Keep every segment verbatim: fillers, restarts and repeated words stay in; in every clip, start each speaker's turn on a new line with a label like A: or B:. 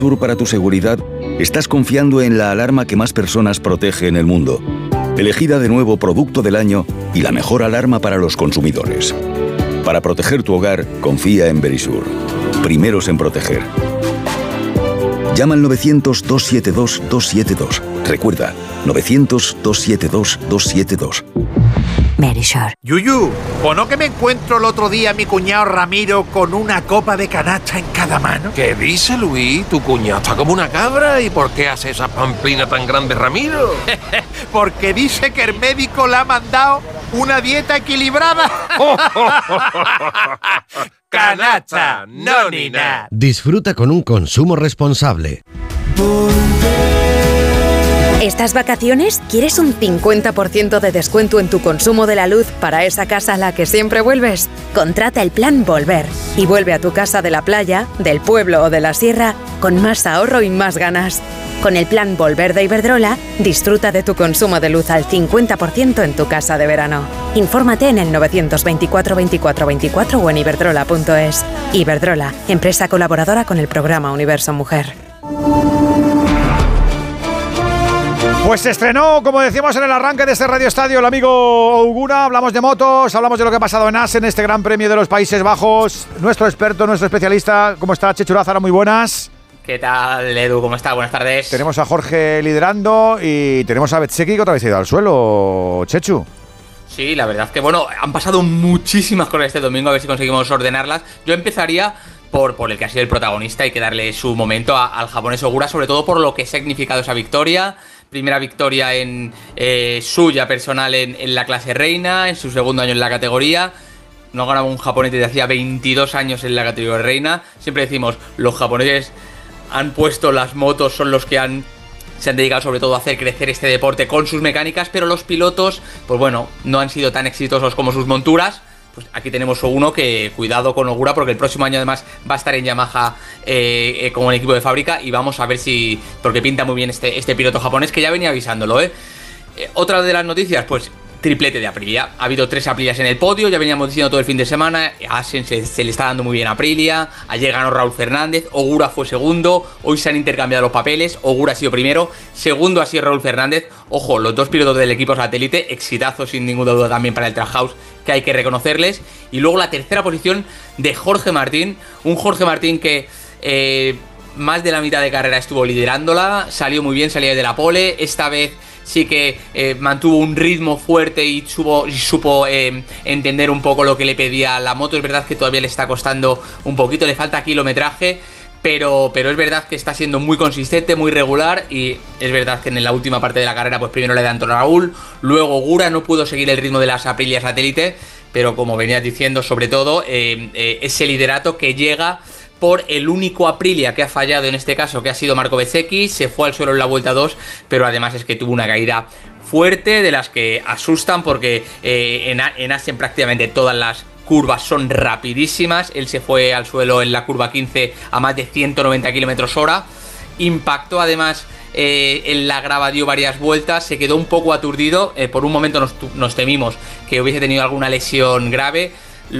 A: Para tu seguridad, estás confiando en la alarma que más personas protege en el mundo. Elegida de nuevo Producto del Año y la mejor alarma para los consumidores. Para proteger tu hogar, confía en Verisur. Primeros en proteger. Llama al novecientos, dos siete dos, dos siete dos. Recuerda, novecientos, dos siete dos, dos siete dos.
B: Verisur.
C: Yuyu, ¿o no que me encuentro el otro día a mi cuñado Ramiro con una copa de canacha en cada mano?
D: ¿Qué dice, Luis? Tu cuñado está como una cabra. ¿Y por qué hace esa pamplina tan grande, Ramiro?
C: Porque dice que el médico le ha mandado una dieta equilibrada. Canacha, no ni nada.
E: Disfruta con un consumo responsable.
F: ¿Estas vacaciones quieres un cincuenta por ciento de descuento en tu consumo de la luz para esa casa a la que siempre vuelves? Contrata el plan Volver y vuelve a tu casa de la playa, del pueblo o de la sierra con más ahorro y más ganas. Con el plan Volver de Iberdrola, disfruta de tu consumo de luz al cincuenta por ciento en tu casa de verano. Infórmate en el novecientos veinticuatro veinticuatro veinticuatro o en iberdrola punto es. Iberdrola, empresa colaboradora con el programa Universo Mujer.
G: Pues se estrenó, como decíamos en el arranque de este Radio Estadio, el amigo Ogura. Hablamos de motos, hablamos de lo que ha pasado en Assen, este Gran Premio de los Países Bajos. Nuestro experto, nuestro especialista, ¿cómo está? Chechu Lázaro, muy buenas.
H: ¿Qué tal, Edu? ¿Cómo está? Buenas tardes.
G: Tenemos a Jorge liderando y tenemos a Bezzecchi que otra vez ha ido al suelo, Chechu.
H: Sí, la verdad es que, bueno, han pasado muchísimas cosas este domingo, a ver si conseguimos ordenarlas. Yo empezaría por, por el que ha sido el protagonista, hay que darle su momento a, al japonés Ogura, sobre todo por lo que ha significado esa victoria. Primera victoria en eh, suya personal en, en la clase reina, en su segundo año en la categoría. No ganaba un japonés desde hacía veintidós años en la categoría reina. Siempre decimos, los japoneses han puesto las motos, son los que han se han dedicado sobre todo a hacer crecer este deporte con sus mecánicas, pero los pilotos, pues bueno, no han sido tan exitosos como sus monturas. Pues aquí tenemos uno que, cuidado con Ogura, porque el próximo año además va a estar en Yamaha eh, eh, como en equipo de fábrica, y vamos a ver si, porque pinta muy bien este, este piloto japonés, que ya venía avisándolo, ¿eh? eh otra de las noticias, pues triplete de Aprilia. Ha habido tres Aprilias en el podio, ya veníamos diciendo todo el fin de semana. A Assen se, se le está dando muy bien a Aprilia. Ayer ganó Raúl Fernández, Ogura fue segundo. Hoy se han intercambiado los papeles, Ogura ha sido primero, segundo ha sido Raúl Fernández. Ojo, los dos pilotos del equipo satélite, exitazo sin ninguna duda también para el Trackhouse, que hay que reconocerles. Y luego la tercera posición de Jorge Martín, un Jorge Martín que eh, más de la mitad de carrera estuvo liderándola, salió muy bien, salía de la pole. Esta vez sí que eh, mantuvo un ritmo fuerte y supo, y supo eh, entender un poco lo que le pedía la moto. Es verdad que todavía le está costando un poquito, le falta kilometraje, pero, pero es verdad que está siendo muy consistente, muy regular, y es verdad que en la última parte de la carrera pues primero le da Antonio Raúl, luego Ogura no pudo seguir el ritmo de las Aprilia satélite, pero como venías diciendo, sobre todo eh, eh, ese liderato que llega por el único Aprilia que ha fallado en este caso, que ha sido Marco Bezzecchi. Se fue al suelo en la vuelta dos, pero además es que tuvo una caída fuerte, de las que asustan, porque eh, en, en Assen prácticamente todas las curvas son rapidísimas. Él se fue al suelo en la curva quince a más de ciento noventa kilómetros hora. Impactó además eh, en la grava, dio varias vueltas, se quedó un poco aturdido. Eh, por un momento nos, nos temimos que hubiese tenido alguna lesión grave.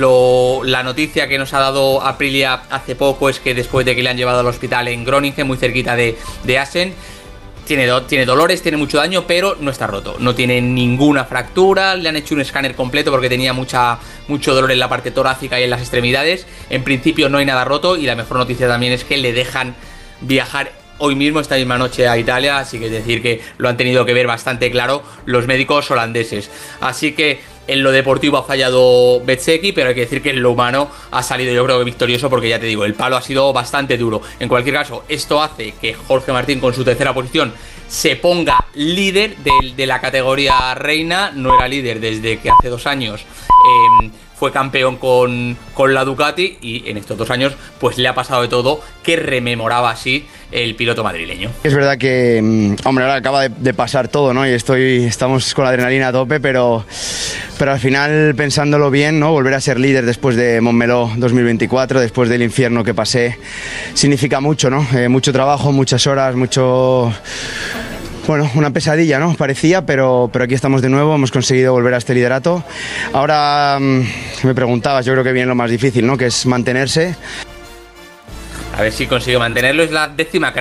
H: Lo, la noticia que nos ha dado Aprilia hace poco es que después de que le han llevado al hospital en Groningen, muy cerquita de, de Assen, tiene, do, tiene dolores, tiene mucho daño, pero no está roto, no tiene ninguna fractura. Le han hecho un escáner completo porque tenía mucha, mucho dolor en la parte torácica y en las extremidades. En principio no hay nada roto, y la mejor noticia también es que le dejan viajar hoy mismo, esta misma noche, a Italia, así que es decir que lo han tenido que ver bastante claro los médicos holandeses. Así que en lo deportivo ha fallado Bezzecchi, pero hay que decir que en lo humano ha salido, yo creo que victorioso, porque ya te digo, el palo ha sido bastante duro. En cualquier caso, esto hace que Jorge Martín, con su tercera posición, se ponga líder de, de la categoría reina. No era líder desde que hace dos años eh, fue campeón con, con la Ducati, y en estos dos años pues le ha pasado de todo, que rememoraba así el piloto madrileño. Es verdad que, hombre, ahora acaba de, de pasar todo, ¿no? Y estoy, estamos con la adrenalina a tope, pero, pero al final, pensándolo bien, ¿no? Volver a ser líder después de Montmeló dos mil veinticuatro, después del infierno que pasé, significa mucho, ¿no? Eh, mucho trabajo, muchas horas, mucho... Bueno, una pesadilla, ¿no? Parecía, pero, pero aquí estamos de nuevo, hemos conseguido volver a este liderato. Ahora, me preguntabas, yo creo que viene lo más difícil, ¿no? Que es mantenerse. A ver si consigue mantenerlo. Es la décima